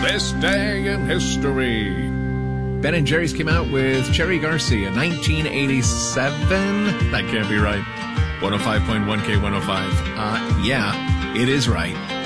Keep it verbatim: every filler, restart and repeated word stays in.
This Day in History. Ben and Jerry's came out with Cherry Garcia, nineteen eighty-seven. That can't be right. one oh five point one K one oh five. Uh, yeah, it is right.